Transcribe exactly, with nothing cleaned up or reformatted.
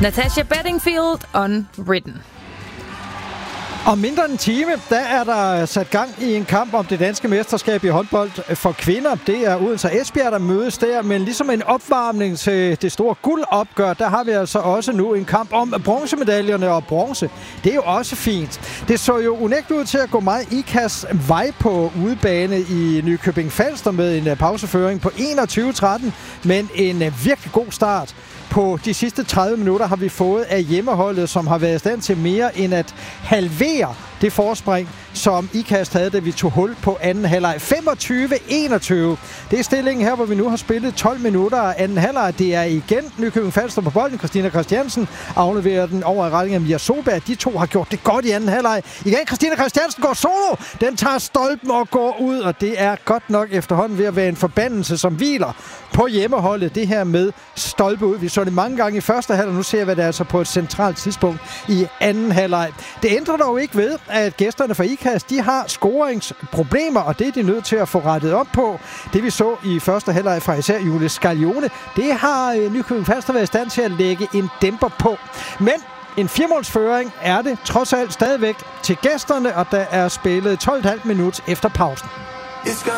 Natasha Bedingfield, Unwritten. Om mindre end en time, der er der sat gang i en kamp om det danske mesterskab i håndbold for kvinder. Det er Odense og Esbjerg, der mødes der, men ligesom en opvarmning til det store guldopgør, der har vi altså også nu en kamp om bronzemedaljerne og bronze. Det er jo også fint. Det så jo unægteligt ud til at gå meget I K A's vej på udebane i Nykøbing Falster med en pauseføring på enogtyve tretten, men en virkelig god start. På de sidste tredive minutter har vi fået af hjemmeholdet, som har været i stand til mere end at halvere det forspring, som I K A S havde, da vi tog hul på anden halvleg. femogtyve enogtyve. Det er stillingen her, hvor vi nu har spillet tolv minutter af anden halvleg. Det er igen Nykøbing Falster på bolden. Christina Christiansen afleverer den over i retning af Mia Soberg. De to har gjort det godt i anden halvleg. Igen Christina Christiansen går solo. Den tager stolpen og går ud, og det er godt nok efterhånden ved at være en forbandelse, som hviler på hjemmeholdet. Det her med stolpe ud. Vi så det mange gange i første halvleg. Nu ser vi det altså på et centralt tidspunkt i anden halvleg. Det ændrer dog ikke ved, at gæsterne fra I K A S, de har scoringsproblemer, og det er de nødt til at få rettet op på. Det vi så i første halvleg fra især Julie Scaglione, det har Nykøbing Falster været i stand til at lægge en dæmper på. Men en firemålsføring er det trods alt stadigvæk til gæsterne, og der er spillet tolv komma fem minutter efter pausen.